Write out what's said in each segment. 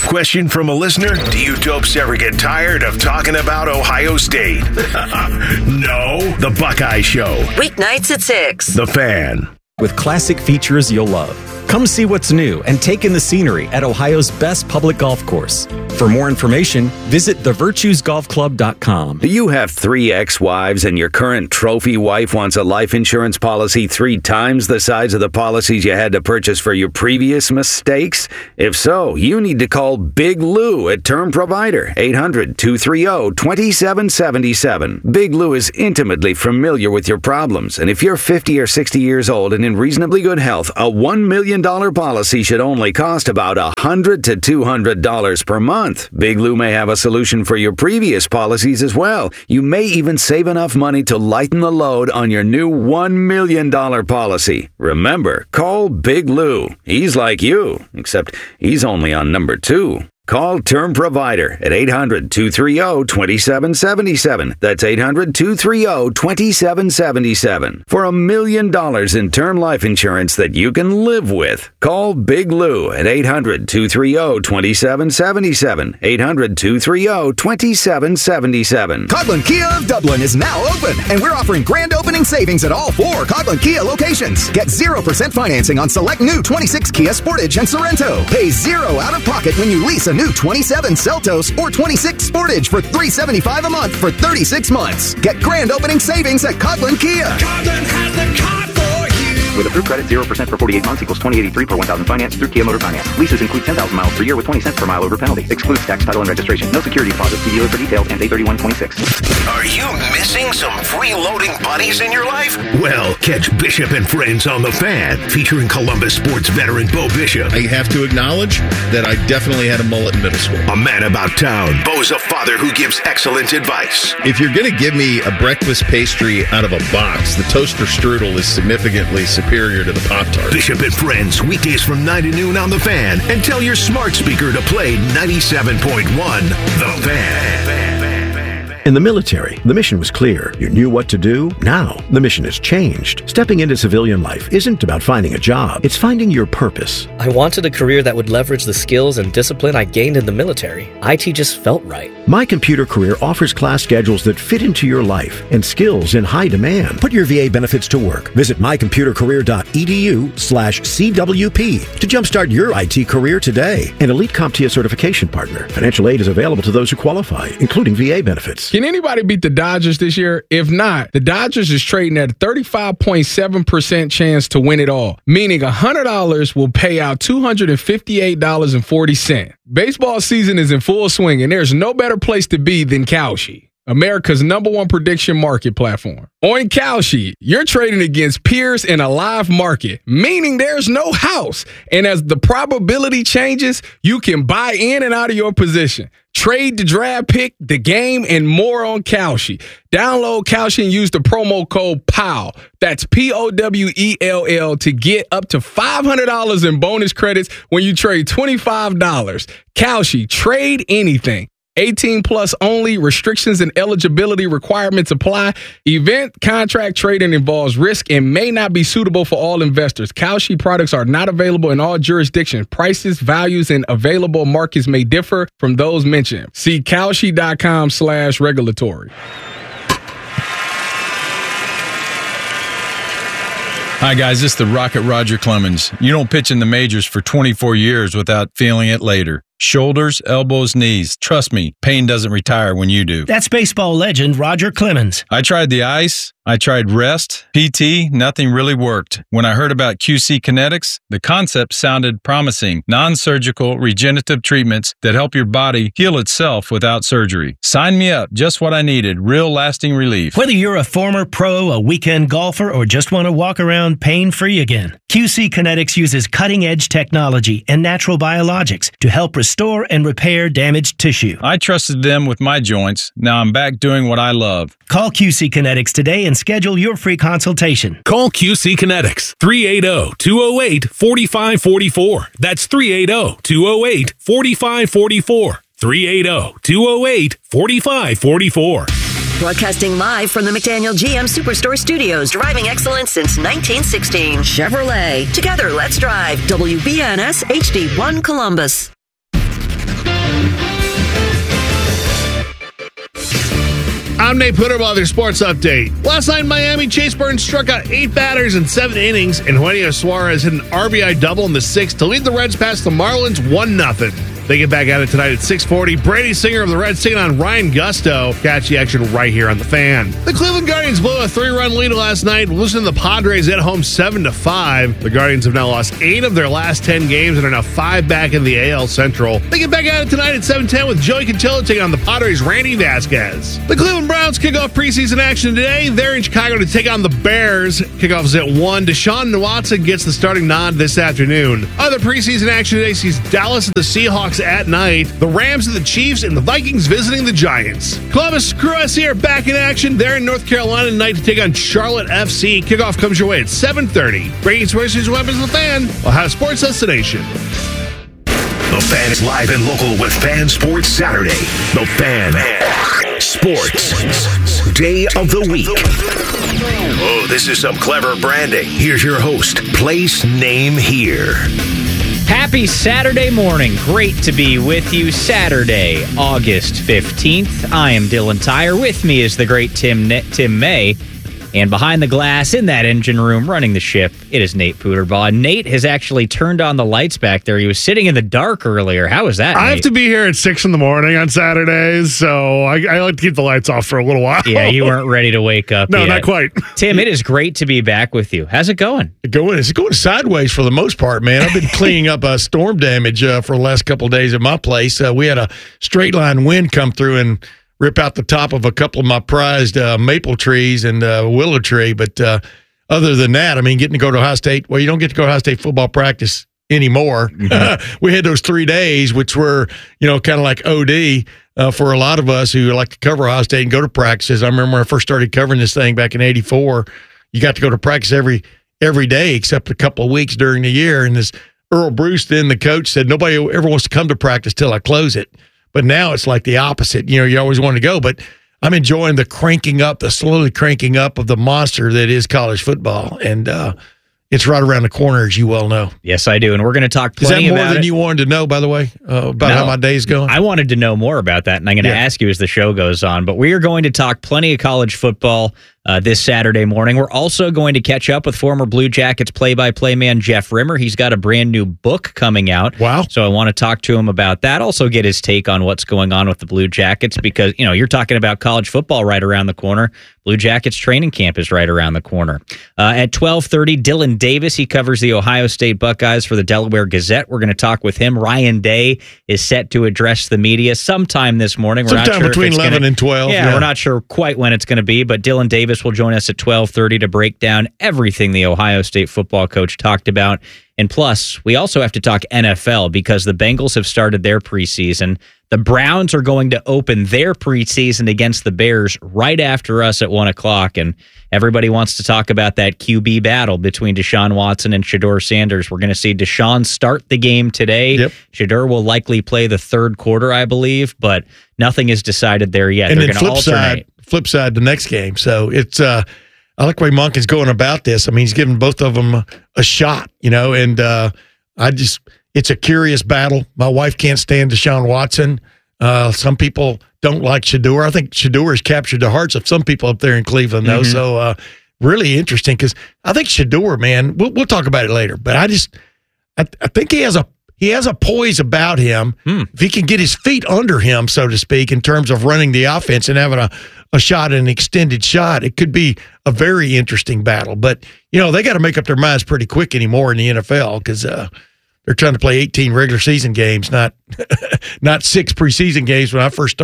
Question from a listener: do you dopes ever get tired of talking about Ohio State? No. The Buckeye Show. Weeknights at 6. The Fan. With classic features you'll love. Come see what's new and take in the scenery at Ohio's best public golf course. For more information, visit thevirtuesgolfclub.com. Do you have 3 ex-wives and your current trophy wife wants a life insurance policy 3 times the size of the policies you had to purchase for your previous mistakes? If so, you need to call Big Lou at Term Provider, 800-230-2777. Big Lou is intimately familiar with your problems, and if you're 50 or 60 years old and in reasonably good health, a $1 million policy should only cost about $100 to $200 per month. Big Lou may have a solution for your previous policies as well. You may even save enough money to lighten the load on your new $1 million policy. Remember, call Big Lou. He's like you, except he's only on number 2. Call Term Provider at 800-230-2777. That's 800-230-2777. For $1 million in term life insurance that you can live with. Call Big Lou at 800-230-2777. 800-230-2777. Coghlan Kia of Dublin is now open, and we're offering grand opening savings at all 4 Coghlan Kia locations. Get 0% financing on select new 26 Kia Sportage and Sorrento. Pay 0 out of pocket when you lease a new 27 Seltos or 26 Sportage for $375 a month for 36 months. Get grand opening savings at Coghlan Kia. Coghlan has the car for you. With approved credit, 0% for 48 months equals $20.83 per 1,000 finance through Kia Motor Finance. Leases include 10,000 miles per year with 20 cents per mile over penalty. Excludes tax, title, and registration. No security deposit. See dealer for details and A3126. Are you missing some freeloading buddies in your life? Well, catch Bishop and Friends on The Fan, featuring Columbus sports veteran Bo Bishop. I have to acknowledge that I definitely had a mullet in middle school. A man about town, Bo's a father who gives excellent advice. If you're going to give me a breakfast pastry out of a box, the toaster strudel is significantly superior to the Pop-Tart. Bishop and Friends, weekdays from 9 to noon on The Fan. And tell your smart speaker to play 97.1 The Fan. In the military, the mission was clear. You knew what to do. Now, the mission has changed. Stepping into civilian life isn't about finding a job. It's finding your purpose. I wanted a career that would leverage the skills and discipline I gained in the military. IT just felt right. My Computer Career offers class schedules that fit into your life and skills in high demand. Put your VA benefits to work. Visit mycomputercareer.edu/CWP to jumpstart your IT career today. An Elite CompTIA certification partner. Financial aid is available to those who qualify, including VA benefits. Can anybody beat the Dodgers this year? If not, the Dodgers is trading at a 35.7% chance to win it all, meaning $100 will pay out $258.40. Baseball season is in full swing, and there's no better place to be than Kalshi, America's #1 prediction market platform. On Kalshi, you're trading against peers in a live market, meaning there's no house. And as the probability changes, you can buy in and out of your position. Trade the draft pick, the game, and more on Kalshi. Download Kalshi and use the promo code POWELL. That's POWELL to get up to $500 in bonus credits when you trade $25. Kalshi, trade anything. 18 plus only. Restrictions and eligibility requirements apply. Event contract trading involves risk and may not be suitable for all investors. Kalshi products are not available in all jurisdictions. Prices, values, and available markets may differ from those mentioned. See Kalshi.com/regulatory. Hi, guys. This is the Rocket Roger Clemens. You don't pitch in the majors for 24 years without feeling it later. Shoulders, elbows, knees. Trust me, pain doesn't retire when you do. That's baseball legend Roger Clemens. I tried the ice. I tried rest, PT, nothing really worked. When I heard about QC Kinetics, the concept sounded promising. Non-surgical, regenerative treatments that help your body heal itself without surgery. Sign me up, just what I needed, real lasting relief. Whether you're a former pro, a weekend golfer, or just want to walk around pain-free again, QC Kinetics uses cutting-edge technology and natural biologics to help restore and repair damaged tissue. I trusted them with my joints. Now I'm back doing what I love. Call QC Kinetics today and schedule your free consultation. Call QC Kinetics, 380-208-4544. That's 380-208-4544. 380-208-4544. Broadcasting live from the McDaniel GM Superstore Studios. Driving excellence since 1916. Chevrolet. Together, let's drive. WBNS HD1 Columbus. I'm Nate Puderbaugh with your sports update. Last night in Miami, Chase Burns struck out 8 batters in 7 innings, and Eugenio Suarez hit an RBI double in the 6th to lead the Reds past the Marlins 1-0. They get back at it tonight at 6:40. Brady Singer of the Reds taking on Ryan Gusto. Catch the action right here on The Fan. The Cleveland Guardians blew a 3-run lead last night, losing to the Padres at home 7-5. The Guardians have now lost 8 of their last 10 games and are now 5 back in the AL Central. They get back at it tonight at 7:10 with Joey Cantillo taking on the Padres' Randy Vasquez. The Cleveland Browns kick off preseason action today. They're in Chicago to take on the Bears. Kickoff is at 1. Deshaun Watson gets the starting nod this afternoon. Other preseason action today sees Dallas and the Seahawks at night, the Rams and the Chiefs, and the Vikings visiting the Giants. Columbus Crew SC are back in action. They're in North Carolina tonight to take on Charlotte FC. Kickoff comes your way at 7:30. Breaking sports news weapons of the Fan. Ohio Sports Destination. The Fan is live and local with Fan Sports Saturday. The Fan Sports Day of the Week. Oh, this is some clever branding. Here's your host, place, name, here. Happy Saturday morning. Great to be with you. Saturday, August 15th. I am Dylan Tyre. With me is the great Tim May. And behind the glass in that engine room running the ship, it is Nate Puderbaugh. Nate has actually turned on the lights back there. He was sitting in the dark earlier. How was that, Nate? I have to be here at 6 in the morning on Saturdays, so I like to keep the lights off for a little while. Yeah, you weren't ready to wake up No, yet. not quite. Tim, it is great to be back with you. How's it going? It's going sideways for the most part, man. I've been cleaning up storm damage for the last couple of days at my place. We had a straight line wind come through and rip out the top of a couple of my prized maple trees and willow tree. But other than that, I mean, getting to go to Ohio State, well, you don't get to go to Ohio State football practice anymore. Mm-hmm. We had those 3 days, which were, kind of like OD for a lot of us who like to cover Ohio State and go to practices. I remember when I first started covering this thing back in '84, you got to go to practice every day except a couple of weeks during the year. And this Earl Bruce, then the coach, said, nobody ever wants to come to practice till I close it. But now it's like the opposite. You always want to go. But I'm enjoying the slowly cranking up of the monster that is college football. And it's right around the corner, as you well know. Yes, I do. And we're going to talk plenty about it. Is that more than you wanted to know, by the way, about how my day's going? I wanted to know more about that, and I'm going to ask you as the show goes on. But we are going to talk plenty of college football this Saturday morning. We're also going to catch up with former Blue Jackets play-by-play man Jeff Rimmer. He's got a brand new book coming out. Wow. So I want to talk to him about that. Also get his take on what's going on with the Blue Jackets because, you're talking about college football right around the corner. Blue Jackets training camp is right around the corner. At 12:30, Dylan Davis, he covers the Ohio State Buckeyes for the Delaware Gazette. We're going to talk with him. Ryan Day is set to address the media sometime this morning. We're sometime not sure between 11 and 12. Yeah, we're not sure quite when it's going to be, but Dylan Davis will join us at 12:30 to break down everything the Ohio State football coach talked about. And plus, we also have to talk NFL because the Bengals have started their preseason. The Browns are going to open their preseason against the Bears right after us at 1 o'clock. And everybody wants to talk about that QB battle between Deshaun Watson and Shedeur Sanders. We're going to see Deshaun start the game today. Yep. Shedeur will likely play the third quarter, I believe, but nothing is decided there yet. And they're then going to alternate. flip side the next game. So it's I like the way Monk is going about this. I mean, he's giving both of them a shot, and it's a curious battle. My wife can't stand Deshaun Watson. Some people don't like Shedeur. I think Shedeur has captured the hearts of some people up there in Cleveland, though. So really interesting because I think Shedeur, man, we'll talk about it later. But I think he has a poise about him. If he can get his feet under him, so to speak, in terms of running the offense and having a shot, an extended shot, it could be a very interesting battle. But, they got to make up their minds pretty quick anymore in the NFL because they're trying to play 18 regular season games, not 6 preseason games. When I first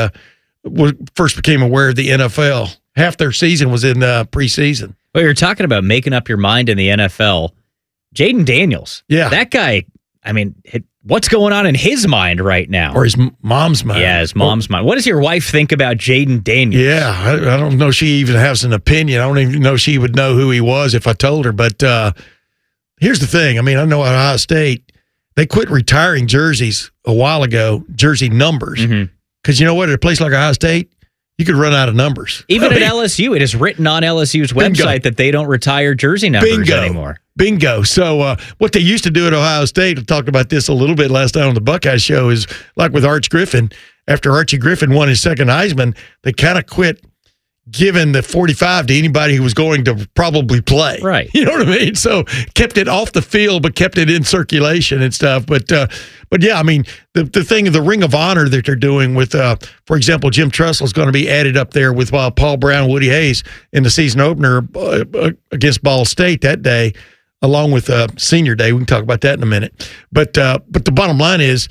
became aware of the NFL, half their season was in preseason. Well, you're talking about making up your mind in the NFL. Jaden Daniels. Yeah. That guy, I mean, what's going on in his mind right now? Or his mom's mind. Yeah, his mom's mind. What does your wife think about Jaden Daniels? Yeah, I don't know she even has an opinion. I don't even know she would know who he was if I told her. But here's the thing. I mean, I know at Ohio State, they quit retiring jerseys a while ago, jersey numbers. Because you know what? At a place like Ohio State, you could run out of numbers. Even at LSU, it is written on LSU's website that they don't retire jersey numbers anymore. Bingo. So what they used to do at Ohio State, I talked about this a little bit last night on the Buckeye Show, is like with Arch Griffin. After Archie Griffin won his second Heisman, they kind of quit giving the 45 to anybody who was going to probably play. Right. You know what I mean? So kept it off the field, but kept it in circulation and stuff. But yeah, I mean, the thing of the Ring of Honor that they're doing with, for example, Jim Tressel is going to be added up there with Paul Brown, Woody Hayes in the season opener against Ball State that day, along with Senior Day. We can talk about that in a minute. But the bottom line is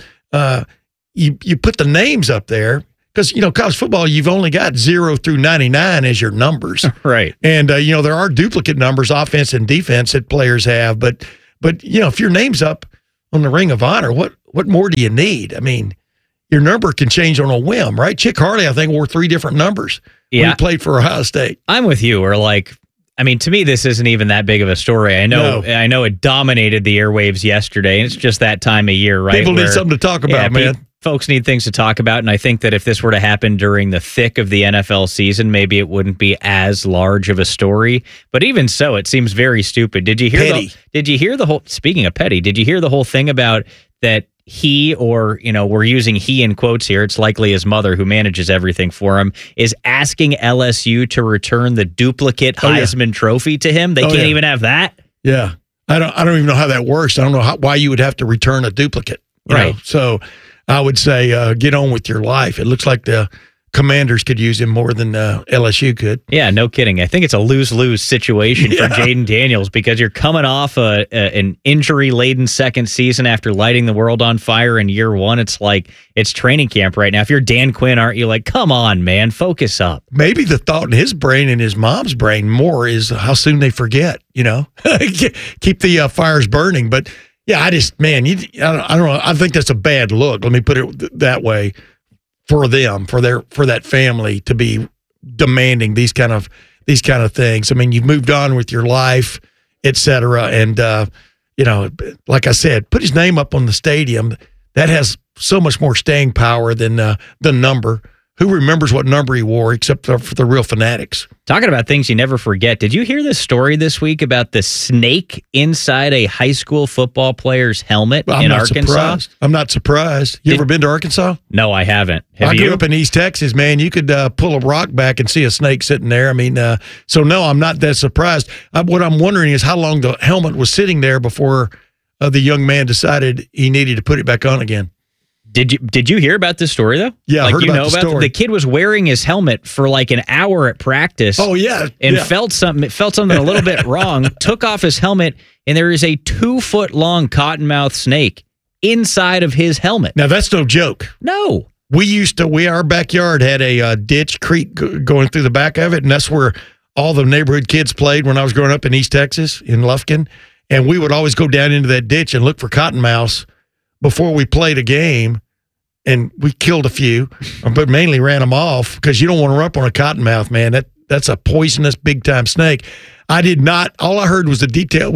you put the names up there. Because, college football, you've only got 0 through 99 as your numbers. Right. And, there are duplicate numbers, offense and defense, that players have. But if your name's up on the Ring of Honor, what more do you need? I mean, your number can change on a whim, right? Chick Harley, I think, wore 3 different numbers when he played for Ohio State. I'm with you. Or to me, this isn't even that big of a story. I know it dominated the airwaves yesterday, and it's just that time of year, right? People need something to talk about, man. Folks need things to talk about, and I think that if this were to happen during the thick of the NFL season, maybe it wouldn't be as large of a story. But even so, it seems very stupid. Did you hear the whole? Speaking of petty, did you hear the whole thing about that? He, or we're using he in quotes here, it's likely his mother who manages everything for him, is asking LSU to return the duplicate Heisman Trophy to him. They can't even have that. Yeah, I don't even know how that works. I don't know why you would have to return a duplicate. Right. So I would say get on with your life. It looks like the Commanders could use him more than LSU could. Yeah, no kidding. I think it's a lose-lose situation for Jaden Daniels, because you're coming off an injury-laden second season after lighting the world on fire in year one. It's like it's training camp right now. If you're Dan Quinn, aren't you like, come on, man, focus up? Maybe the thought in his brain and his mom's brain more is how soon they forget, keep the fires burning. But yeah, I don't know. I think that's a bad look. Let me put it that way. For them, for that family to be demanding these kind of things. I mean, you've moved on with your life, et cetera. And, like I said, put his name up on the stadium. That has so much more staying power than the number. Who remembers what number he wore except for the real fanatics? Talking about things you never forget. Did you hear this story this week about the snake inside a high school football player's helmet in Arkansas? I'm not surprised. You ever been to Arkansas? No, I haven't. I grew up in East Texas, man. You could pull a rock back and see a snake sitting there. I mean, so no, I'm not that surprised. What I'm wondering is how long the helmet was sitting there before the young man decided he needed to put it back on again. Did you hear about this story though? Yeah, I heard about the story. The kid was wearing his helmet for like an hour at practice. Oh yeah, and felt something a little bit wrong. Took off his helmet, and there is a 2-foot-long cottonmouth snake inside of his helmet. Now that's no joke. No, our backyard had a ditch creek going through the back of it, and that's where all the neighborhood kids played when I was growing up in East Texas in Lufkin, and we would always go down into that ditch and look for cottonmouths before we played a game, and we killed a few, but mainly ran them off because you don't want to run up on a cottonmouth, man. That's a poisonous, big-time snake. I did not. All I heard was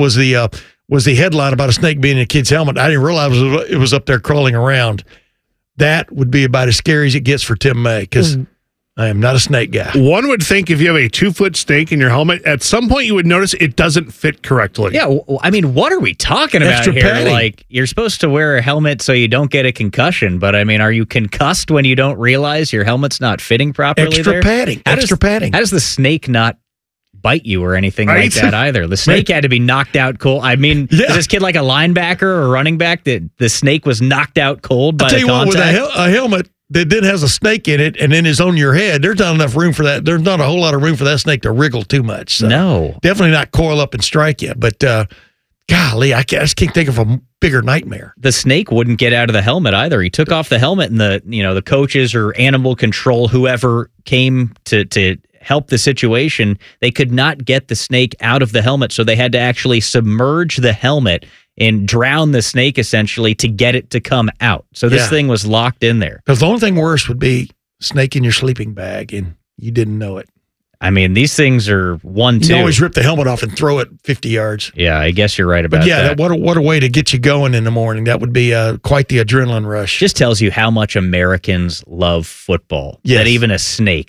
the headline about a snake being in a kid's helmet. I didn't realize it was up there crawling around. That would be about as scary as it gets for Tim May, because I am not a snake guy. One would think if you have a 2-foot snake in your helmet, at some point you would notice it doesn't fit correctly. Yeah, I mean, what are we talking about Extra here? padding. Like, you're supposed to wear a helmet so you don't get a concussion, but I mean, are you concussed when you don't realize your helmet's not fitting properly? Extra padding. How does the snake not bite you or anything like that either? The snake had to be knocked out cold. I mean, is this kid like a linebacker or a running back that the snake was knocked out cold by the contact? With a helmet that then has a snake in it and then is on your head, there's not enough room for that. There's not a whole lot of room for that snake to wriggle too much. So no. Definitely not coil up and strike you. But golly, I just can't think of a bigger nightmare. The snake wouldn't get out of the helmet either. He took off the helmet, and the coaches or animal control, whoever came to help the situation, they could not get the snake out of the helmet, so they had to actually submerge the helmet and drown the snake essentially to get it to come out. So this thing was locked in there. Because the only thing worse would be snake in your sleeping bag and you didn't know it. I mean, these things are 1-2. You always rip the helmet off and throw it 50 yards. Yeah, I guess you're right about but yeah, that. What a way to get you going in the morning. That would be quite the adrenaline rush. Just tells you how much Americans love football. Yes. That even a snake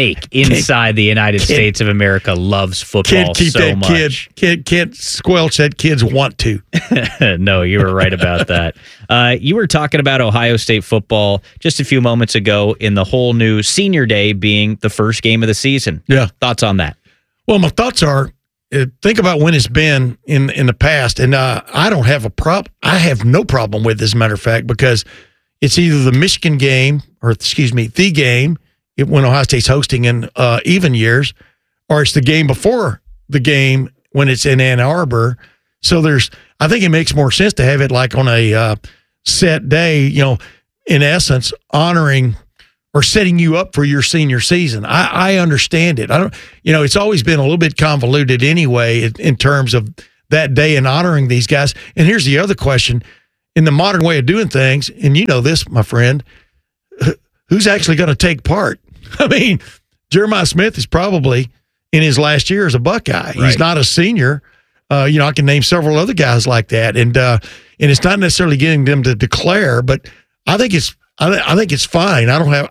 inside the United States of America loves football Can't keep so that much. Can't squelch that kids want to. No, you were right about that. You were talking about Ohio State football just a few moments ago in the whole new Senior Day being the first game of the season. Yeah. Thoughts on that? Well, my thoughts are, think about when it's been in the past, and I don't have a problem. I have no problem with it, as a matter of fact, because it's either the Michigan game, or the game when Ohio State's hosting in even years, or it's the game before the game when it's in Ann Arbor. So I think it makes more sense to have it like on a set day, in essence, honoring or setting you up for your senior season. I understand it. It's always been a little bit convoluted anyway in terms of that day and honoring these guys. And here's the other question. In the modern way of doing things, and you know this, my friend, who's actually going to take part? I mean, Jeremiah Smith is probably in his last year as a Buckeye. Right. He's not a senior. I can name several other guys like that. And it's not necessarily getting them to declare, but I think it's fine.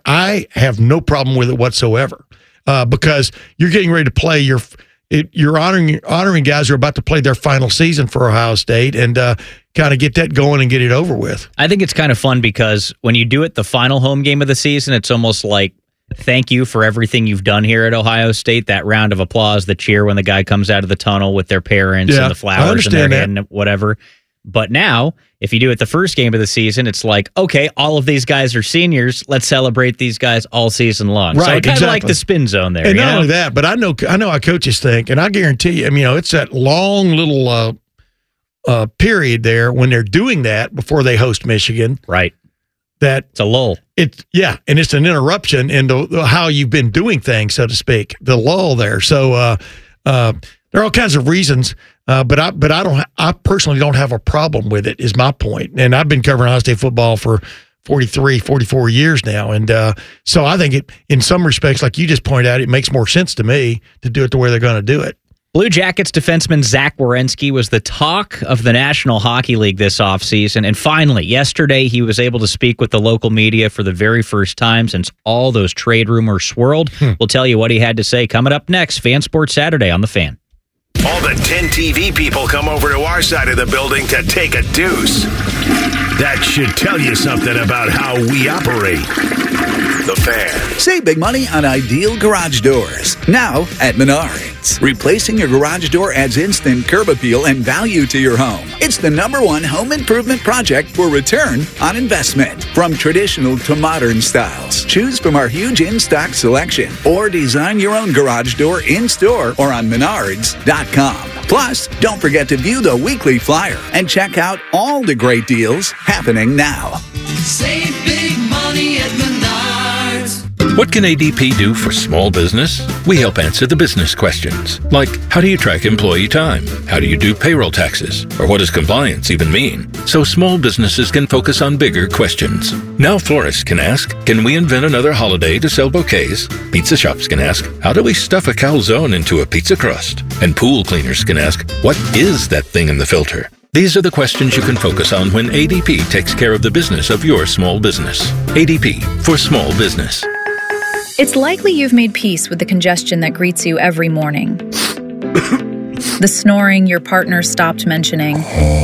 I have no problem with it whatsoever, because you're getting ready to play. You're honoring guys who are about to play their final season for Ohio State, and kind of get that going and get it over with. I think it's kind of fun because when you do it the final home game of the season, it's almost like thank you for everything you've done here at Ohio State. That round of applause, the cheer when the guy comes out of the tunnel with their parents and the flowers in their hand and whatever. But now, if you do it the first game of the season, it's like, okay, all of these guys are seniors. Let's celebrate these guys all season long. Right, so I kind of like the spin zone there. And not only that, but I know how coaches think, and I guarantee you, it's that long little period there when they're doing that before they host Michigan. Right. That it's a lull. And it's an interruption in how you've been doing things, so to speak. The lull there. So there are all kinds of reasons. But I personally don't have a problem with it, is my point. And I've been covering Ohio State football for 43, 44 years now. And so I think it, in some respects, like you just pointed out, it makes more sense to me to do it the way they're going to do it. Blue Jackets defenseman Zach Werenski was the talk of the National Hockey League this offseason. And finally, yesterday, he was able to speak with the local media for the very first time since all those trade rumors swirled. We'll tell you what he had to say coming up next. Fan Sports Saturday on The Fan. All the 10 TV people come over to our side of the building to take a deuce. That should tell you something about how we operate. The Fan. Save big money on ideal garage doors. Now at Menards. Replacing your garage door adds instant curb appeal and value to your home. It's the #1 home improvement project for return on investment. From traditional to modern styles, choose from our huge in-stock selection or design your own garage door in-store or on Menards.com. Plus, don't forget to view the weekly flyer and check out all the great deals happening now. Save big money at Menards. What can ADP do for small business? We help answer the business questions, like how do you track employee time? How do you do payroll taxes? Or what does compliance even mean? So small businesses can focus on bigger questions. Now florists can ask, can we invent another holiday to sell bouquets? Pizza shops can ask, how do we stuff a calzone into a pizza crust? And pool cleaners can ask, what is that thing in the filter? These are the questions you can focus on when ADP takes care of the business of your small business. ADP for small business. It's likely you've made peace with the congestion that greets you every morning. The snoring your partner stopped mentioning.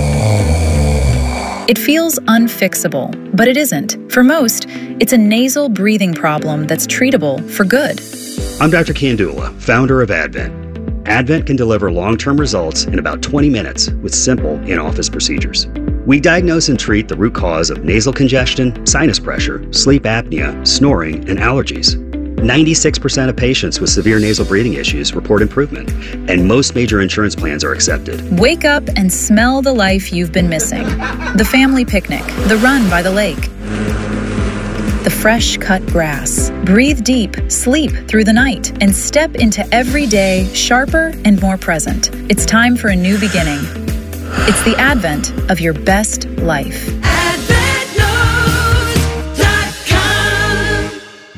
It feels unfixable, but it isn't. For most, it's a nasal breathing problem that's treatable for good. I'm Dr. Kandula, founder of Advent. Advent can deliver long-term results in about 20 minutes with simple in-office procedures. We diagnose and treat the root cause of nasal congestion, sinus pressure, sleep apnea, snoring, and allergies. 96% of patients with severe nasal breathing issues report improvement, and most major insurance plans are accepted. Wake up and smell the life you've been missing. The family picnic, the run by the lake, the fresh cut grass. Breathe deep, sleep through the night, and step into every day sharper and more present. It's time for a new beginning. It's the advent of your best life.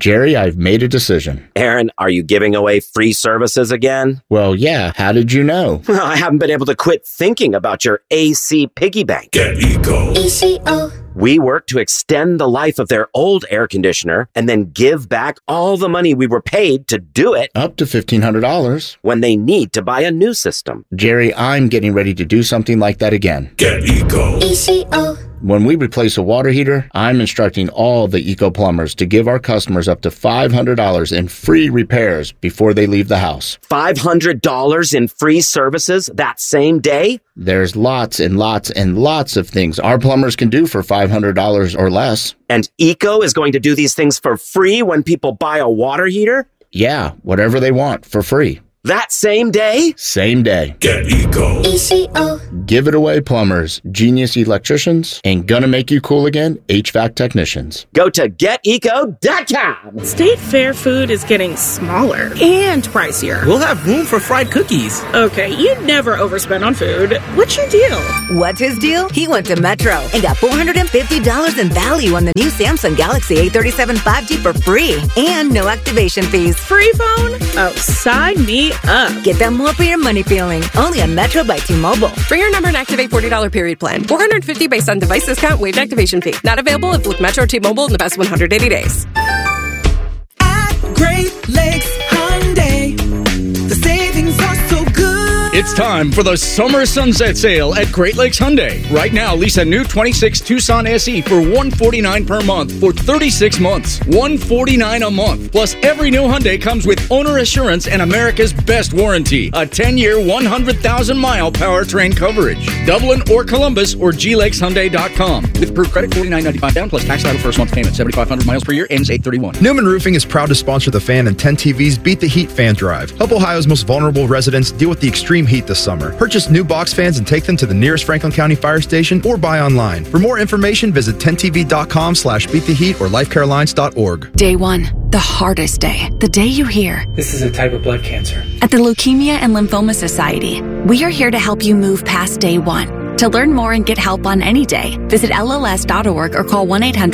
Jerry, I've made a decision. Aaron, are you giving away free services again? Well, yeah. How did you know? Well, I haven't been able to quit thinking about your AC piggy bank. Get Eco. ECO. We work to extend the life of their old air conditioner and then give back all the money we were paid to do it. Up to $1,500. When they need to buy a new system. Jerry, I'm getting ready to do something like that again. Get Eco. ECO. When we replace a water heater, I'm instructing all the Eco plumbers to give our customers up to $500 in free repairs before they leave the house. $500 in free services that same day? There's lots and lots and lots of things our plumbers can do for $500 or less. And Eco is going to do these things for free when people buy a water heater? Yeah, whatever they want for free. That same day? Same day. Get Eco. ECO. Give it away, plumbers, genius electricians, and gonna make you cool again, HVAC technicians. Go to geteco.com. State Fair food is getting smaller and pricier. We'll have room for fried cookies. Okay, you never overspend on food. What's your deal? What's his deal? He went to Metro and got $450 in value on the new Samsung Galaxy A37 5G for free and no activation fees. Free phone? Oh, sign me up. Get that more for your money feeling. Only on Metro by T-Mobile. Bring your number and activate $40 period plan. $450 based on device discount, waived activation fee. Not available if with Metro T-Mobile in the past 180 days. At Great Lakes Hyundai, the savings are so good. It's time for the summer sunset sale at Great Lakes Hyundai. Right now, lease a new 26 Tucson SE for $149 per month for 36 months. $149 a month. Plus, every new Hyundai comes with owner assurance and America's best warranty. A 10-year, 100,000-mile powertrain coverage. Dublin or Columbus or glakeshyundai.com. With approved credit, $49.95 down plus tax title first month payment. 7,500 miles per year ends 8/31. Newman Roofing is proud to sponsor the Fan and 10 TV's Beat the Heat Fan Drive. Help Ohio's most vulnerable residents deal with the extreme heat this summer. Purchase new box fans and take them to the nearest Franklin County fire station or buy online. For more information, visit 10tv.com/beattheheat or lifecarelines.org. Day 1, the hardest day. The day you hear, "This is a type of blood cancer." At the Leukemia and Lymphoma Society, we are here to help you move past day 1. To learn more and get help on any day, visit LLS.org or call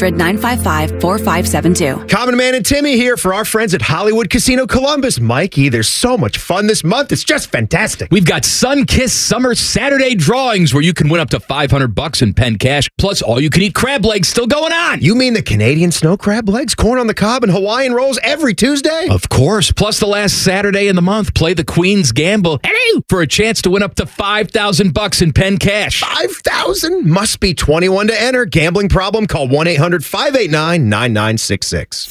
1-800-955-4572. Common Man and Timmy here for our friends at Hollywood Casino Columbus. Mikey, there's so much fun this month. It's just fantastic. We've got Sun-Kissed Summer Saturday drawings where you can win up to $500 in pen cash, plus all-you-can-eat crab legs still going on. You mean the Canadian snow crab legs, corn on the cob, and Hawaiian rolls every Tuesday? Of course. Plus the last Saturday in the month, play the Queen's Gamble for a chance to win up to $5,000 in pen cash. 5,000? Must be 21 to enter. Gambling problem? Call 1-800-589-9966.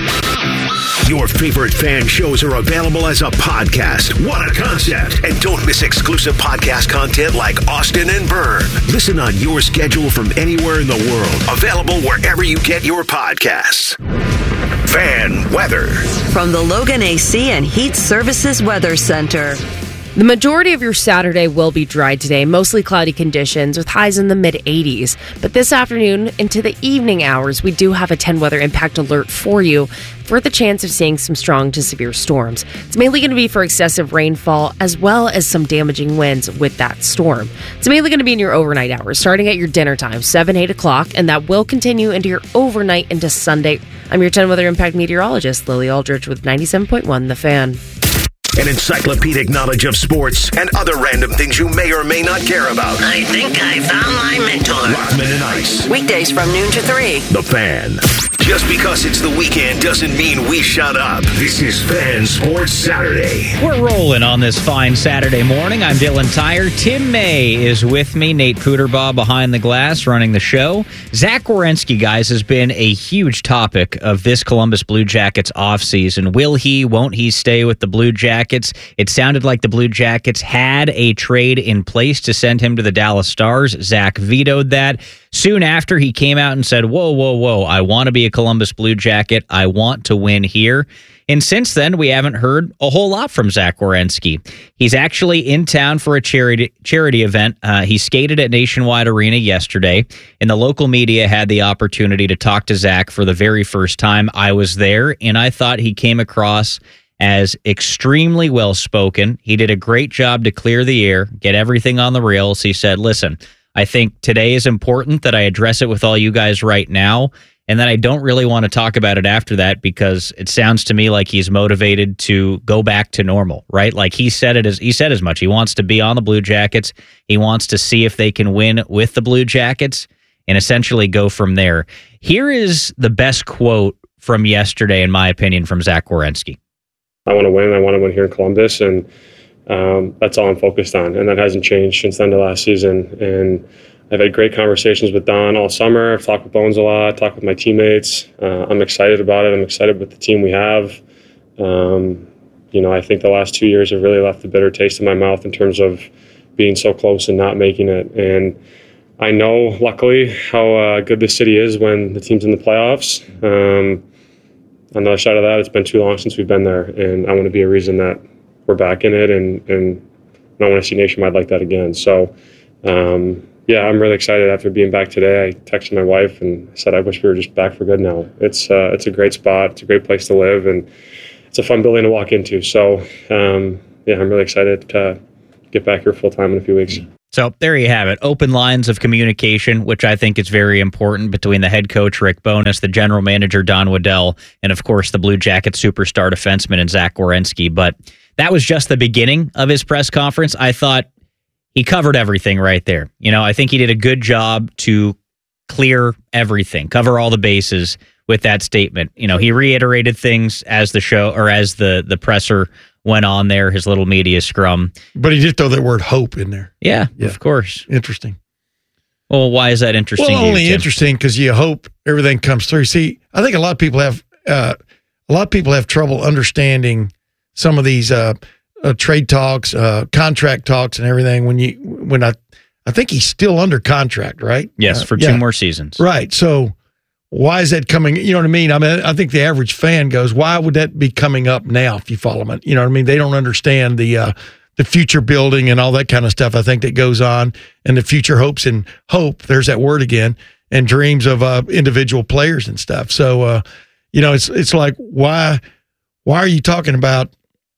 Your favorite fan shows are available as a podcast. What a concept. And don't miss exclusive podcast content like Austin and Byrne. Listen on your schedule from anywhere in the world. Available wherever you get your podcasts. Fan weather. From the Logan AC and Heat Services Weather Center. The majority of your Saturday will be dry today, mostly cloudy conditions with highs in the mid-80s. But this afternoon into the evening hours, we do have a 10 weather impact alert for you for the chance of seeing some strong to severe storms. It's mainly going to be for excessive rainfall as well as some damaging winds with that storm. It's mainly going to be in your overnight hours, starting at your dinner time, 7, 8 o'clock, and that will continue into your overnight into Sunday. I'm your 10 weather impact meteorologist, Lily Aldrich with 97.1 The Fan. An encyclopedic knowledge of sports and other random things you may or may not care about. I think I found my mentor. Rockman and Ice. Weekdays from noon to 3. The Fan. Just because it's the weekend doesn't mean we shut up. This is Fan Sports Saturday. We're rolling on this fine Saturday morning. I'm Dylan Tyre. Tim May is with me. Nate Puderbaugh behind the glass running the show. Zach Werenski, guys, has been a huge topic of this Columbus Blue Jackets offseason. Will he, won't he stay with the Blue Jackets? It sounded like the Blue Jackets had a trade in place to send him to the Dallas Stars. Zach vetoed that. Soon after, he came out and said, whoa, I want to be a Columbus Blue Jacket. I want to win here. And since then, we haven't heard a whole lot from Zach Werenski. He's actually in town for a charity event. He skated at Nationwide Arena yesterday, and the local media had the opportunity to talk to Zach for the very first time. I was there, and I thought he came across as extremely well-spoken. He did a great job to clear the air, get everything on the rails. He said, listen, I think today is important that I address it with all you guys right now. And then I don't really want to talk about it after that because it sounds to me like he's motivated to go back to normal, right? Like he said as much. He wants to be on the Blue Jackets. He wants to see if they can win with the Blue Jackets and essentially go from there. Here is the best quote from yesterday, in my opinion, from Zach Werenski. I want to win. I want to win here in Columbus, and that's all I'm focused on. And that hasn't changed since the end of last season. And I've had great conversations with Don all summer. I've talked with Bones a lot, talked with my teammates. I'm excited about it. I'm excited with the team we have. I think the last 2 years have really left a bitter taste in my mouth in terms of being so close and not making it. And I know, luckily, how good this city is when the team's in the playoffs. On the other side of that, it's been too long since we've been there, and I want to be a reason that we're back in it, and I want to see nationwide like that again. So, I'm really excited after being back today. I texted my wife and said I wish we were just back for good now. It's a great spot. It's a great place to live, and it's a fun building to walk into. So, I'm really excited to get back here full time in a few weeks. So there you have it. Open lines of communication, which I think is very important between the head coach, Rick Bowness, the general manager, Don Waddell, and, of course, the Blue Jackets superstar defenseman and Zach Werenski. But that was just the beginning of his press conference. I thought he covered everything right there. I think he did a good job to clear everything, cover all the bases with that statement. He reiterated things as the show or as the presser went on there, his little media scrum. But he did throw that word hope in there. Yeah, of course. Interesting. Well, why is that interesting? Well, only interesting because you hope everything comes through. See, I think a lot of people have trouble understanding some of these trade talks, contract talks, and everything. When I think he's still under contract, right? Yes, for 2 more seasons. Right. So why is that coming? You know what I mean? I think the average fan goes, why would that be coming up now if you follow it? You know what I mean? They don't understand the future building and all that kind of stuff I think that goes on, and the future hopes and hope, there's that word again, and dreams of individual players and stuff. So, it's like, why are you talking about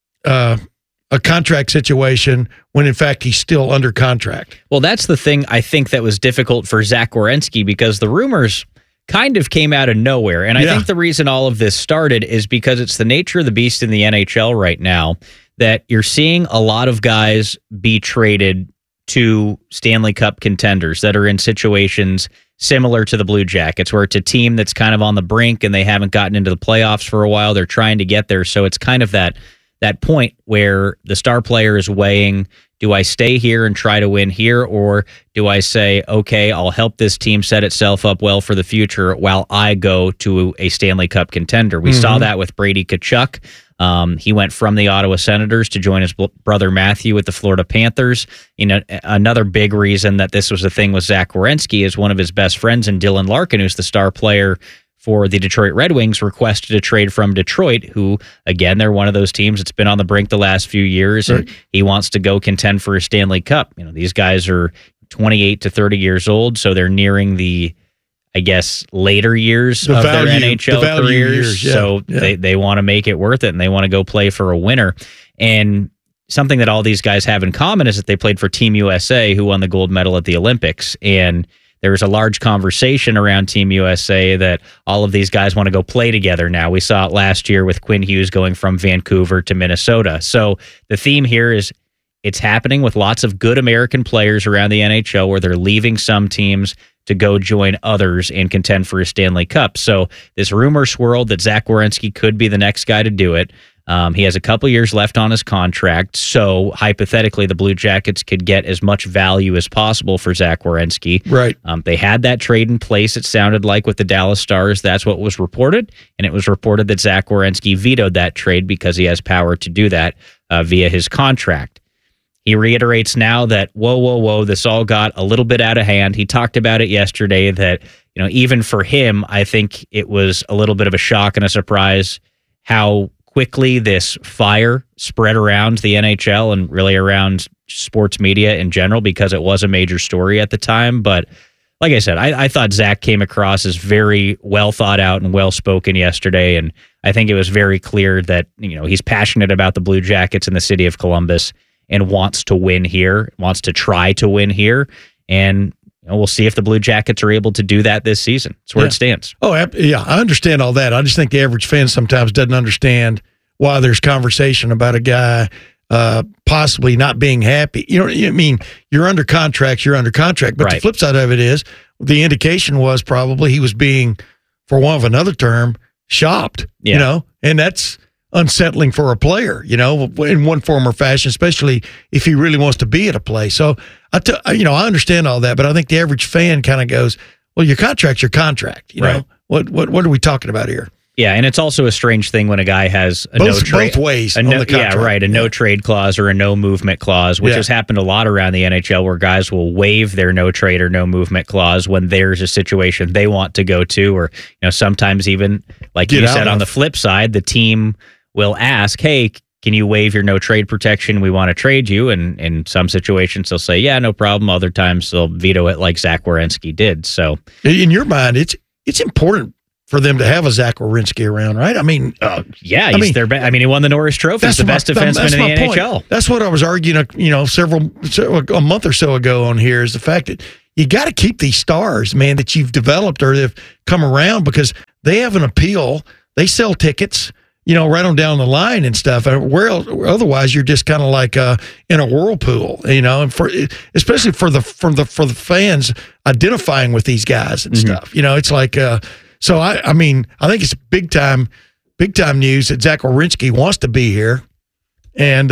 a contract situation when, in fact, he's still under contract? Well, that's the thing I think that was difficult for Zach Werenski because the rumors kind of came out of nowhere. And I think the reason all of this started is because it's the nature of the beast in the NHL right now that you're seeing a lot of guys be traded to Stanley Cup contenders that are in situations similar to the Blue Jackets, where it's a team that's kind of on the brink and they haven't gotten into the playoffs for a while. They're trying to get there. So it's kind of that point where the star player is weighing, do I stay here and try to win here, or do I say, okay, I'll help this team set itself up well for the future while I go to a Stanley Cup contender? We saw that with Brady Tkachuk. He went from the Ottawa Senators to join his brother Matthew with the Florida Panthers. Another big reason that this was a thing with Zach Werenski is one of his best friends, and Dylan Larkin, who's the star player for the Detroit Red Wings, requested a trade from Detroit, who, again, they're one of those teams that's been on the brink the last few years, and he wants to go contend for a Stanley Cup. These guys are 28 to 30 years old, so they're nearing the, I guess, later years of their NHL careers. So they want to make it worth it, and they want to go play for a winner. And something that all these guys have in common is that they played for Team USA, who won the gold medal at the Olympics. And there was a large conversation around Team USA that all of these guys want to go play together now. We saw it last year with Quinn Hughes going from Vancouver to Minnesota. So the theme here is it's happening with lots of good American players around the NHL where they're leaving some teams to go join others and contend for a Stanley Cup. So this rumor swirled that Zach Werenski could be the next guy to do it. He has a couple years left on his contract, so hypothetically the Blue Jackets could get as much value as possible for Zach Werenski. Right. They had that trade in place, it sounded like, with the Dallas Stars. That's what was reported, and it was reported that Zach Werenski vetoed that trade because he has power to do that via his contract. He reiterates now that, whoa, this all got a little bit out of hand. He talked about it yesterday that, even for him, I think it was a little bit of a shock and a surprise how quickly this fire spread around the NHL and really around sports media in general, because it was a major story at the time. But like I said, I thought Zach came across as very well thought out and well spoken yesterday. And I think it was very clear that, he's passionate about the Blue Jackets in the city of Columbus and wants to win here, wants to try to win here. And we'll see if the Blue Jackets are able to do that this season. That's where it stands. Oh, yeah, I understand all that. I just think the average fan sometimes doesn't understand why there's conversation about a guy possibly not being happy. I mean, you're under contract, but the flip side of it is the indication was probably he was being, for want of another term, shopped, and that's unsettling for a player, in one form or fashion, especially if he really wants to be at a place. So, I understand all that, but I think the average fan kind of goes, well, your contract's your contract, know? What are we talking about here? Yeah, and it's also a strange thing when a guy has a both ways on the contract. A no trade clause or a no movement clause, which has happened a lot around the NHL, where guys will waive their no trade or no movement clause when there's a situation they want to go to, or sometimes even like you said on the flip side, the team will ask, "Hey, can you waive your no trade protection? We want to trade you." And in some situations, they'll say, "Yeah, no problem." Other times, they'll veto it, like Zach Werenski did. So, in your mind, it's important for them to have a Zach Werenski around, right? I mean, he's their best. I mean, he won the Norris Trophy. He's the best defenseman in the NHL. Point. That's what I was arguing, a month or so ago on here, is the fact that you got to keep these stars, man, that you've developed or they've come around, because they have an appeal. They sell tickets, right on down the line and stuff. And otherwise, you're just kind of like in a whirlpool, and especially for the fans identifying with these guys and stuff. It's like. So I think it's big time news that Zach Werenski wants to be here, and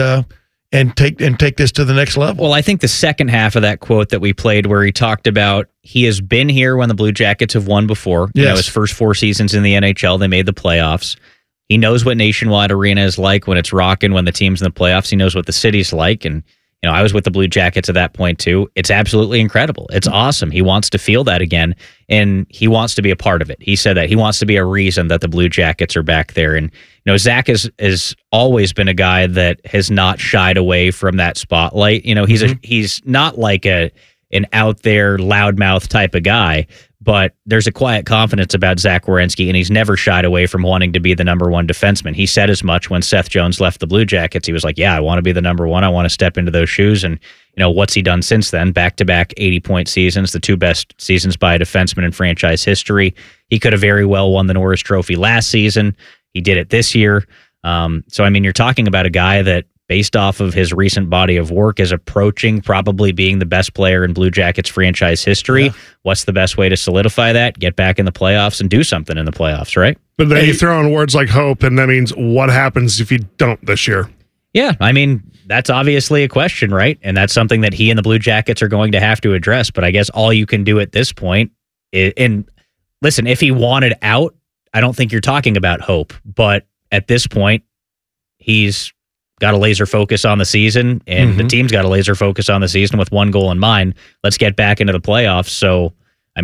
take this to the next level. Well, I think the second half of that quote that we played, where he talked about he has been here when the Blue Jackets have won before. His first 4 seasons in the NHL, they made the playoffs. He knows what Nationwide Arena is like when it's rocking, when the team's in the playoffs. He knows what the city's like, and I was with the Blue Jackets at that point too. It's absolutely incredible. It's awesome. He wants to feel that again, and he wants to be a part of it. He said that he wants to be a reason that the Blue Jackets are back there. And Zach has always been a guy that has not shied away from that spotlight. He's not like an out there loudmouth type of guy, but there's a quiet confidence about Zach Werenski, and he's never shied away from wanting to be the number one defenseman. He said as much when Seth Jones left the Blue Jackets. He was like, "Yeah, I want to be the number one. I want to step into those shoes." And what's he done since then? Back-to-back 80-point seasons, the 2 best seasons by a defenseman in franchise history. He could have very well won the Norris Trophy last season. He did it this year. So, you're talking about a guy that, based off of his recent body of work, is approaching probably being the best player in Blue Jackets franchise history. Yeah. What's the best way to solidify that? Get back in the playoffs and do something in the playoffs, right? But then you throw in words like hope, and that means what happens if you don't this year? Yeah, that's obviously a question, right? And that's something that he and the Blue Jackets are going to have to address. But I guess all you can do at this point is, and listen, if he wanted out, I don't think you're talking about hope. But at this point, he's got a laser focus on the season, and the team's got a laser focus on the season with one goal in mind. Let's get back into the playoffs. So,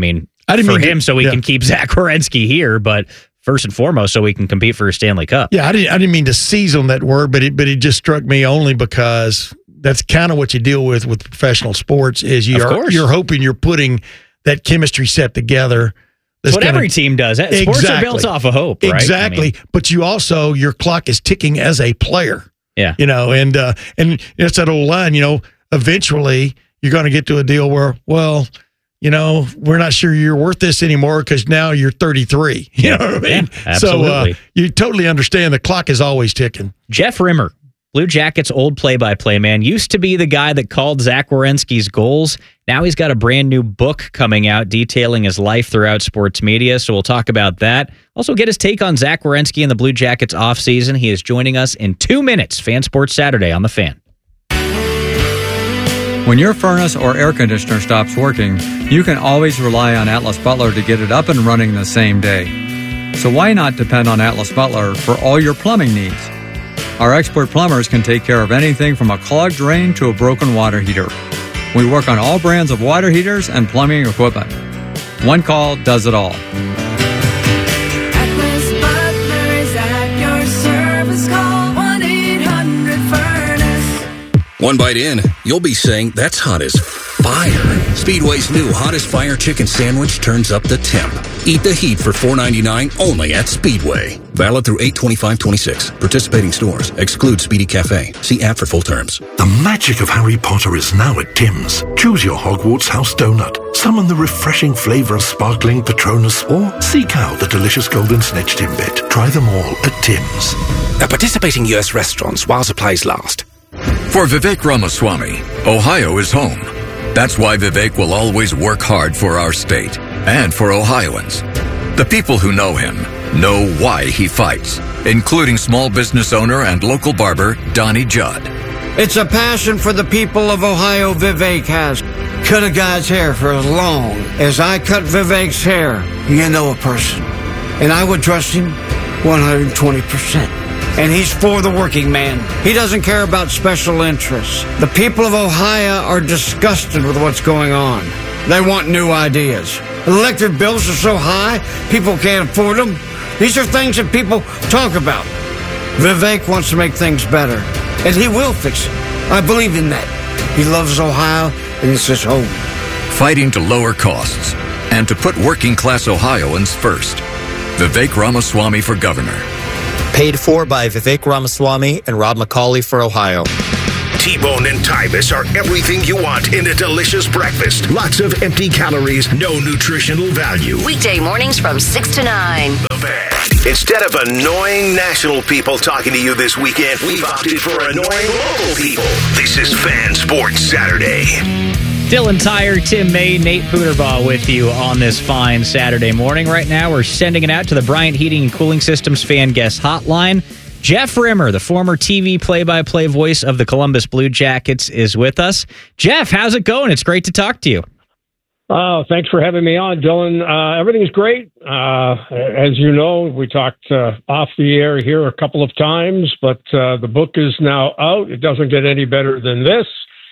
we can keep Zach Werenski here, but first and foremost, so we can compete for a Stanley Cup. Yeah, I didn't mean to seize on that word, but it just struck me only because that's kind of what you deal with professional sports. Is you're hoping you're putting that chemistry set together. That's what every team does. Sports are built off of hope, right? Exactly. But you also, your clock is ticking as a player. Yeah. And it's that old line, eventually you're going to get to a deal where, we're not sure you're worth this anymore because now you're 33. You know what I mean? Yeah, absolutely. So you totally understand the clock is always ticking. Jeff Rimmer, Blue Jackets' old play-by-play man, used to be the guy that called Zach Werenski's goals. Now he's got a brand new book coming out detailing his life throughout sports media, so we'll talk about that. Also get his take on Zach Werenski and the Blue Jackets offseason. He is joining us in 2 minutes. Fan Sports Saturday on The Fan. When your furnace or air conditioner stops working, you can always rely on Atlas Butler to get it up and running the same day. So why not depend on Atlas Butler for all your plumbing needs? Our expert plumbers can take care of anything from a clogged drain to a broken water heater. We work on all brands of water heaters and plumbing equipment. One call does it all. Atlas Butler is at your service. Call 1-800-FURNACE. One bite in, you'll be saying, "That's hot as f***." fire. Speedway's new Hottest Fire Chicken Sandwich turns up the temp. Eat the heat for $4.99 only at Speedway. Valid through 8/25/26. Participating stores. Exclude Speedy Cafe. See app for full terms. The magic of Harry Potter is now at Tim's. Choose your Hogwarts house donut. Summon the refreshing flavor of sparkling Patronus, or seek out the delicious golden snitch Timbit. Try them all at Tim's. At participating U.S. restaurants while supplies last. For Vivek Ramaswamy, Ohio is home. That's why Vivek will always work hard for our state and for Ohioans. The people who know him know why he fights, including small business owner and local barber Donnie Judd. It's a passion for the people of Ohio Vivek has. Cut a guy's hair for as long as I cut Vivek's hair. You know a person. And I would trust him 120%. And he's for the working man. He doesn't care about special interests. The people of Ohio are disgusted with what's going on. They want new ideas. Electric bills are so high, people can't afford them. These are things that people talk about. Vivek wants to make things better, and he will fix it. I believe in that. He loves Ohio, and it's his home. Fighting to lower costs and to put working-class Ohioans first. Vivek Ramaswamy for governor. Paid for by Vivek Ramaswamy and Rob McCauley for Ohio. T-Bone and Tyvus are everything you want in a delicious breakfast. Lots of empty calories, no nutritional value. Weekday mornings from 6 to 9. The Fan. Instead of annoying national people talking to you this weekend, we've opted for annoying local people. This is Fan Sports Saturday. Dylan Tyre, Tim May, Nate Puderbaugh with you on this fine Saturday morning. Right now, we're sending it out to the Bryant Heating and Cooling Systems fan guest hotline. Jeff Rimmer, the former TV play-by-play voice of the Columbus Blue Jackets, is with us. Jeff, how's it going? It's great to talk to you. Oh, thanks for having me on, Dylan. Everything's great. As you know, we talked off the air here a couple of times, but the book is now out. It doesn't get any better than this.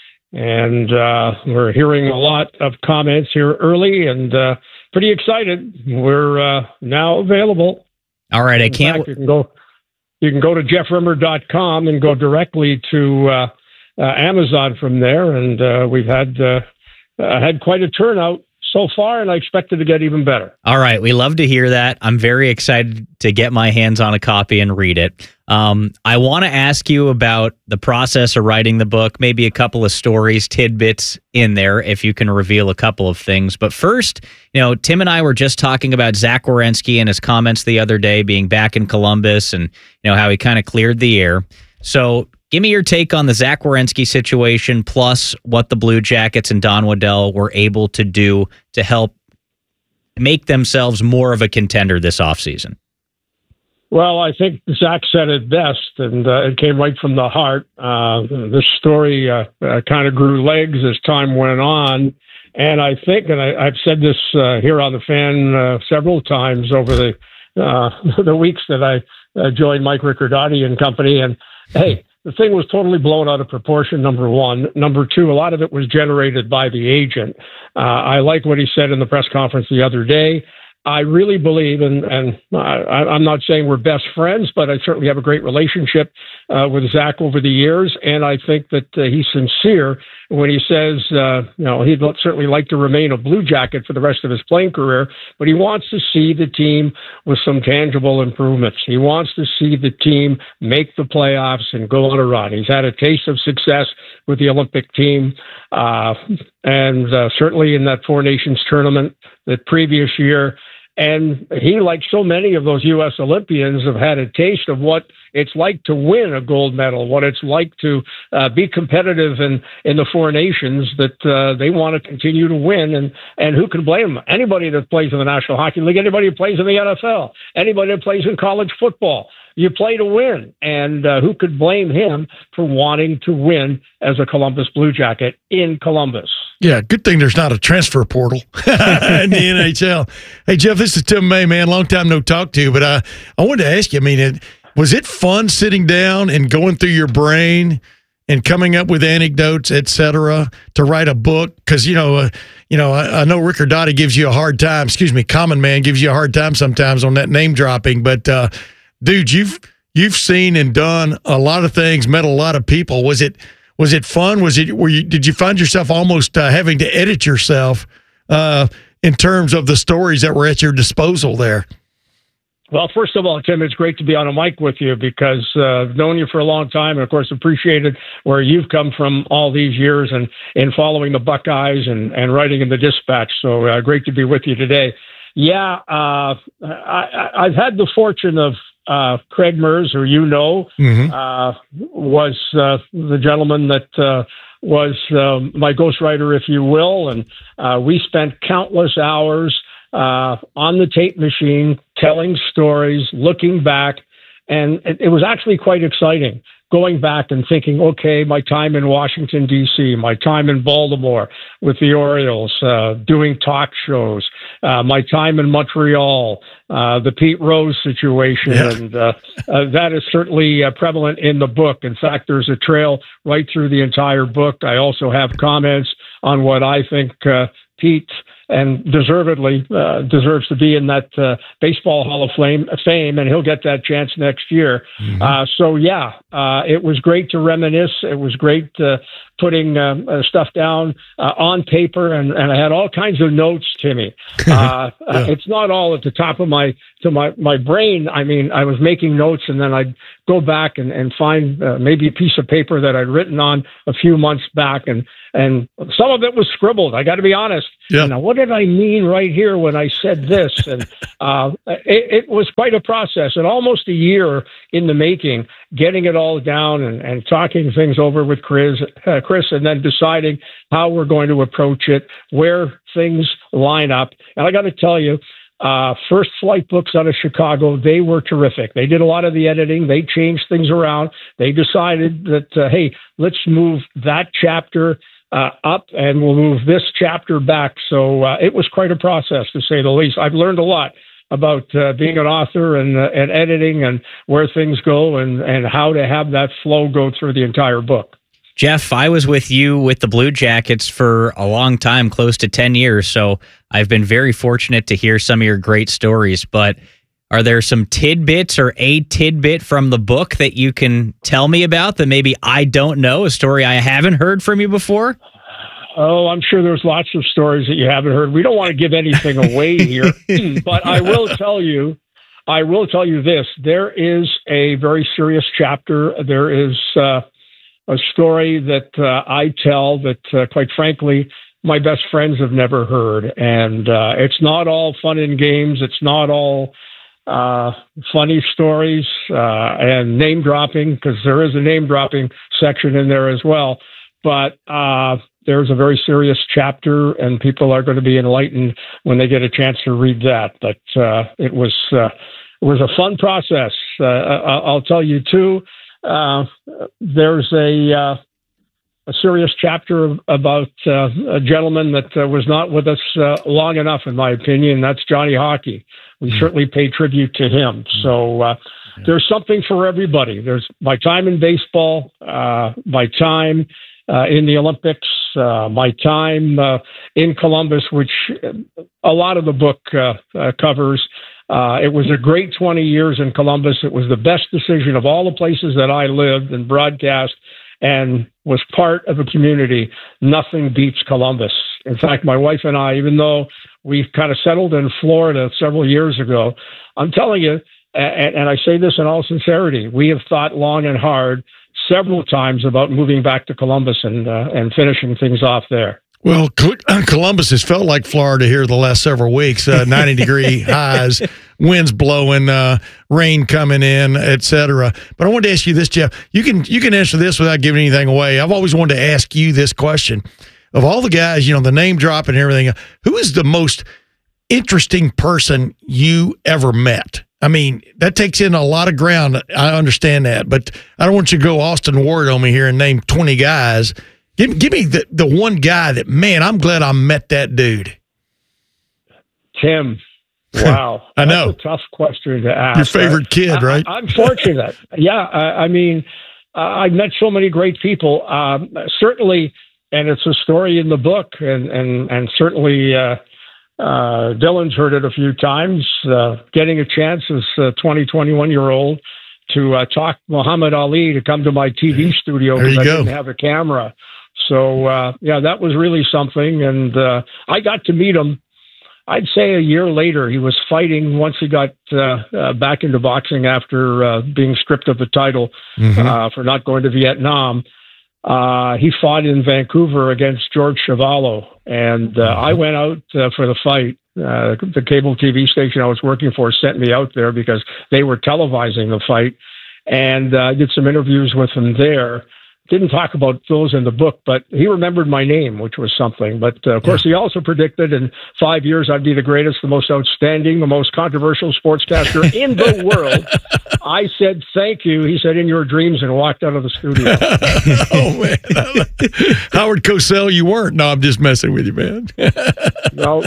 And we're hearing a lot of comments here early and pretty excited. We're now available. All right, I can't. You can go to jeffrimmer.com and go directly to Amazon from there. And we've had quite a turnout so far, and I expect it to get even better. All right. We love to hear that. I'm very excited to get my hands on a copy and read it. I want to ask you about the process of writing the book, maybe a couple of stories, tidbits in there, if you can reveal a couple of things. But first, Tim and I were just talking about Zach Werenski and his comments the other day being back in Columbus and, how he kind of cleared the air. So give me your take on the Zach Werenski situation, plus what the Blue Jackets and Don Waddell were able to do to help make themselves more of a contender this offseason. Well, I think Zach said it best, and it came right from the heart. This story kind of grew legs as time went on, and I think, and I've said this here on the Fan several times over the weeks that I joined Mike Riccardotti and company, and hey, the thing was totally blown out of proportion, number one. Number two, a lot of it was generated by the agent. I like what he said in the press conference the other day. I really believe, and I'm not saying we're best friends, but I certainly have a great relationship with Zach over the years, and I think that he's sincere when he says, he'd certainly like to remain a Blue Jacket for the rest of his playing career, but he wants to see the team with some tangible improvements. He wants to see the team make the playoffs and go on a run. He's had a taste of success with the Olympic team, and certainly in that Four Nations tournament the previous year. And he, like so many of those U.S. Olympians, have had a taste of what it's like to win a gold medal, what it's like to be competitive in the Four Nations, that they want to continue to win. And who can blame them? Anybody that plays in the National Hockey League, anybody who plays in the NFL, anybody that plays in college football. You play to win, and who could blame him for wanting to win as a Columbus Blue Jacket in Columbus? Yeah, good thing there's not a transfer portal in the NHL. Hey, Jeff, this is Tim May, man. Long time no talk to you, but I wanted to ask you, was it fun sitting down and going through your brain and coming up with anecdotes, et cetera, to write a book? Because, I know Riccardotti gives you a hard time. Common Man gives you a hard time sometimes on that name dropping, but dude, you've seen and done a lot of things, met a lot of people. Was it Was it fun? Did you find yourself almost having to edit yourself in terms of the stories that were at your disposal there? Well, first of all, Tim, it's great to be on a mic with you because I've known you for a long time and, of course, appreciated where you've come from all these years and in following the Buckeyes and writing in the Dispatch. So great to be with you today. Yeah, I've had the fortune of Craig Merz, who was the gentleman that was my ghostwriter, if you will. And we spent countless hours on the tape machine, telling stories, looking back. And it was actually quite exciting going back and thinking, okay, my time in Washington, D.C., my time in Baltimore with the Orioles, doing talk shows, my time in Montreal, the Pete Rose situation. Yeah. And that is certainly prevalent in the book. In fact, there's a trail right through the entire book. I also have comments on what I think Pete, and deservedly, deserves to be in that Baseball Hall of Fame, and he'll get that chance next year. Mm-hmm. It was great to reminisce. It was great putting stuff down on paper, and I had all kinds of notes, Timmy. It's not all at the top of my brain. I mean, I was making notes, and then I'd go back and find maybe a piece of paper that I'd written on a few months back, and some of it was scribbled. I got to be honest. Yeah. Now, what did I mean right here when I said this? And it was quite a process, and almost a year in the making, getting it all down and talking things over with Chris, and then deciding how we're going to approach it, where things line up. And I got to tell you, First Flight Books out of Chicago, they were terrific. They did a lot of the editing. They changed things around. They decided that, hey, let's move that chapter up, and we'll move this chapter back. So it was quite a process, to say the least. I've learned a lot about being an author and editing and where things go and how to have that flow go through the entire book. Jeff, I was with you with the Blue Jackets for a long time, close to 10 years, so I've been very fortunate to hear some of your great stories, but are there some tidbits or a tidbit from the book that you can tell me about that maybe I don't know, a story I haven't heard from you before? Oh, I'm sure there's lots of stories that you haven't heard. We don't want to give anything away here, but I will tell you this. There is a very serious chapter. There is a story that I tell that, quite frankly, my best friends have never heard. And it's not all fun and games. It's not all funny stories and name dropping, because there is a name dropping section in there as well. But there's a very serious chapter, and people are going to be enlightened when they get a chance to read that. But it was a fun process. I'll tell you too. There's a serious chapter about a gentleman that was not with us long enough, in my opinion. That's Johnny Hockey. We certainly pay tribute to him. So there's something for everybody. There's my time in baseball, my time in the Olympics, my time in Columbus, which a lot of the book covers. It was a great 20 years in Columbus. It was the best decision of all the places that I lived and broadcast and was part of a community. Nothing beats Columbus. In fact, my wife and I, even though we've kind of settled in Florida several years ago, I'm telling you, and I say this in all sincerity, we have thought long and hard several times about moving back to Columbus and finishing things off there. Well, Columbus has felt like Florida here the last several weeks. 90-degree highs, winds blowing, rain coming in, etc. But I wanted to ask you this, Jeff. You can answer this without giving anything away. I've always wanted to ask you this question: of all the guys, the name drop and everything, who is the most interesting person you ever met? I mean, that takes in a lot of ground. I understand that, but I don't want you to go Austin Ward on me here and name 20 guys. Give me the one guy that, man, I'm glad I met that dude. Tim. Wow. I know. That's a tough question to ask. Your favorite kid, right? I'm fortunate. Yeah. I mean, I've met so many great people. Certainly, and it's a story in the book, and certainly Dylan's heard it a few times, getting a chance as a 20, 21-year-old to talk Muhammad Ali to come to my TV studio because I didn't have a camera. So, that was really something. And I got to meet him, I'd say a year later. He was fighting once he got back into boxing after being stripped of the title for not going to Vietnam. He fought in Vancouver against George Chuvalo. And I went out for the fight. The cable TV station I was working for sent me out there because they were televising the fight, and I did some interviews with him there. Didn't talk about those in the book, but he remembered my name, which was something. But of course, he also predicted in 5 years I'd be the greatest, the most outstanding, the most controversial sportscaster in the world. I said, thank you. He said, in your dreams, and walked out of the studio. Oh, man. Howard Cosell, you weren't. No, I'm just messing with you, man. No,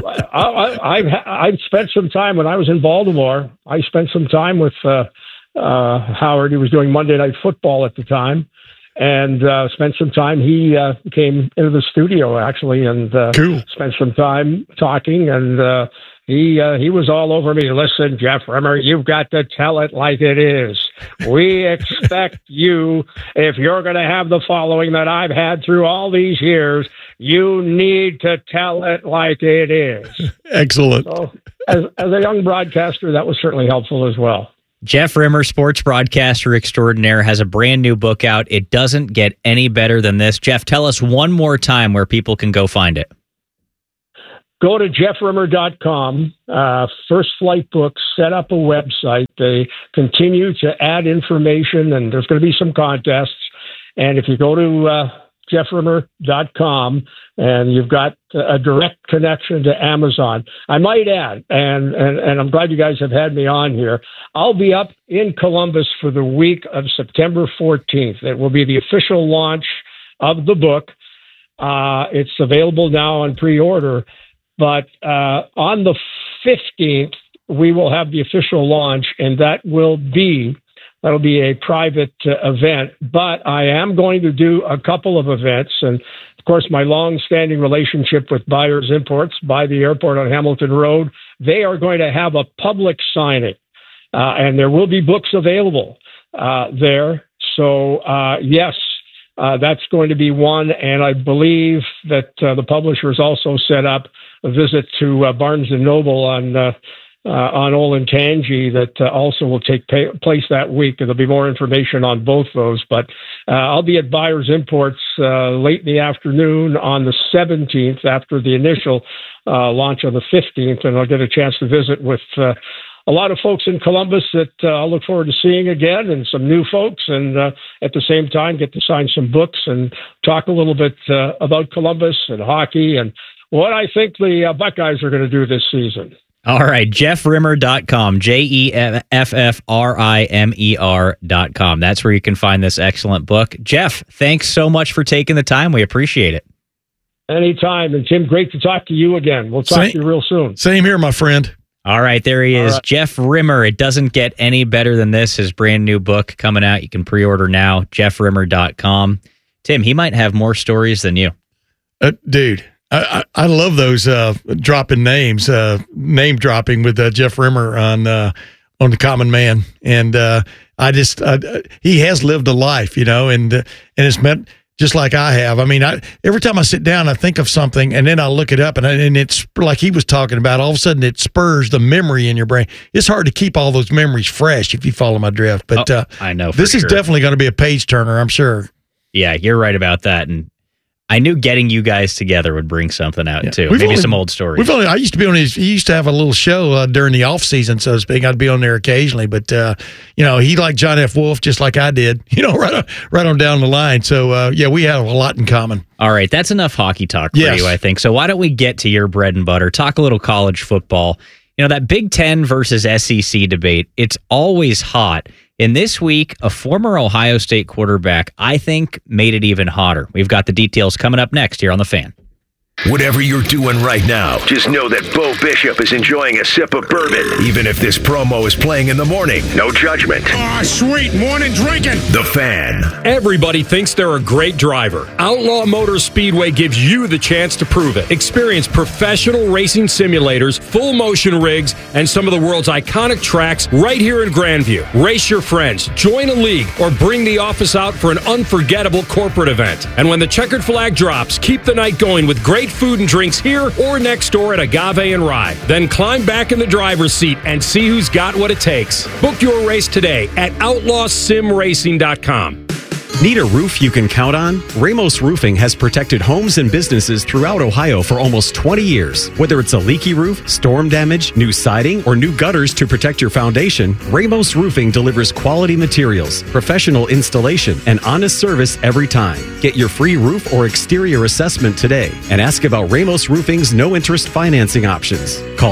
I've spent some time when I was in Baltimore. I spent some time with Howard. He was doing Monday Night Football at the time. And spent some time. He came into the studio actually, and spent some time talking. And he was all over me. Listen, Jeff Rimmer, you've got to tell it like it is. We expect you, if you're going to have the following that I've had through all these years, you need to tell it like it is. Excellent. So, as a young broadcaster, that was certainly helpful as well. Jeff Rimmer, sports broadcaster extraordinaire, has a brand new book out. It doesn't get any better than this. Jeff, tell us one more time where people can go find it. Go to jeffrimmer.com. First Flight Books set up a website. They continue to add information, and there's going to be some contests. And if you go to jeffrimmer.com, and you've got a direct connection to Amazon. I might add, and I'm glad you guys have had me on here, I'll be up in Columbus for the week of September 14th. It will be the official launch of the book. It's available now on pre-order, but on the 15th, we will have the official launch, and that'll be a private event, but I am going to do a couple of events. And of course, my long-standing relationship with Buyers Imports by the airport on Hamilton Road, they are going to have a public signing, and there will be books available there. So yes, that's going to be one. And I believe that the publisher has also set up a visit to Barnes & Noble on Olentangy that also will take place that week. There'll be more information on both those, but I'll be at Buyers Imports late in the afternoon on the 17th after the initial launch on the 15th, and I'll get a chance to visit with a lot of folks in Columbus that I'll look forward to seeing again, and some new folks, and at the same time get to sign some books and talk a little bit about Columbus and hockey and what I think the Buckeyes are going to do this season. All right, jeffrimmer.com, jeffrimmer.com. That's where you can find this excellent book. Jeff, thanks so much for taking the time. We appreciate it. Anytime. And Tim, great to talk to you again. We'll talk to you real soon. Same here, my friend. All right, there he is. Right. Jeff Rimmer. It doesn't get any better than this. His brand new book coming out. You can pre-order now, jeffrimmer.com. Tim, he might have more stories than you. Dude. I love those dropping names, name dropping with Jeff Rimmer on The Common Man, and he has lived a life, and it's meant just like I have. I mean, every time I sit down, I think of something, and then I look it up, and it's like he was talking about. All of a sudden, it spurs the memory in your brain. It's hard to keep all those memories fresh if you follow my drift. But I know this is definitely going to be a page turner, I'm sure. Yeah, you're right about that, and I knew getting you guys together would bring something out too. Maybe some old stories. I used to be on his. He used to have a little show during the off season, so to speak. I'd be on there occasionally, but he liked John F. Wolfe just like I did. Right on down the line. So we have a lot in common. All right, that's enough hockey talk for you, I think. So why don't we get to your bread and butter? Talk a little college football. That Big Ten versus SEC debate. It's always hot. And this week, a former Ohio State quarterback, I think, made it even hotter. We've got the details coming up next here on The Fan. Whatever you're doing right now, just know that Bo Bishop is enjoying a sip of bourbon. Even if this promo is playing in the morning, no judgment. Ah, sweet morning drinking. The Fan. Everybody thinks they're a great driver. Outlaw Motor Speedway gives you the chance to prove it. Experience professional racing simulators, full motion rigs, and some of the world's iconic tracks right here in Grandview. Race your friends, join a league, or bring the office out for an unforgettable corporate event. And when the checkered flag drops, keep the night going with great food and drinks here or next door at Agave and Rye. Then climb back in the driver's seat and see who's got what it takes. Book your race today at outlawsimracing.com. Need a roof you can count on? Ramos Roofing has protected homes and businesses throughout Ohio for almost 20 years. Whether it's a leaky roof, storm damage, new siding, or new gutters to protect your foundation, Ramos Roofing delivers quality materials, professional installation, and honest service every time. Get your free roof or exterior assessment today and ask about Ramos Roofing's no-interest financing options. Call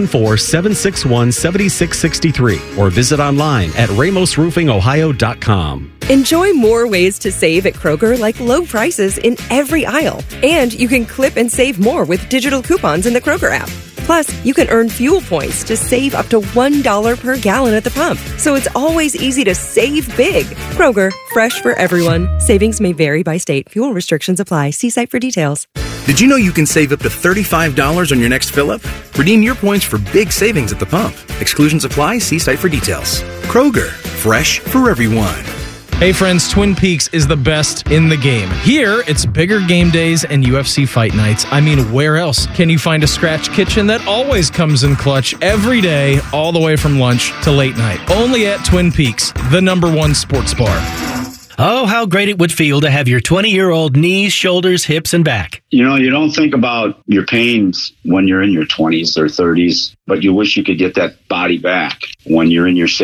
614-761-7663 or visit online at ramosroofingohio.com. Enjoy more ways to save at Kroger, like low prices in every aisle. And you can clip and save more with digital coupons in the Kroger app. Plus, you can earn fuel points to save up to $1 per gallon at the pump. So it's always easy to save big. Kroger, fresh for everyone. Savings may vary by state. Fuel restrictions apply. See site for details. Did you know you can save up to $35 on your next fill-up? Redeem your points for big savings at the pump. Exclusions apply. See site for details. Kroger, fresh for everyone. Hey friends, Twin Peaks is the best in the game. Here, it's bigger game days and UFC fight nights. I mean, where else can you find a scratch kitchen that always comes in clutch every day, all the way from lunch to late night? Only at Twin Peaks, the #1 sports bar. Oh, how great it would feel to have your 20-year-old knees, shoulders, hips, and back. You know, you don't think about your pains when you're in your 20s or 30s, but you wish you could get that body back when you're in your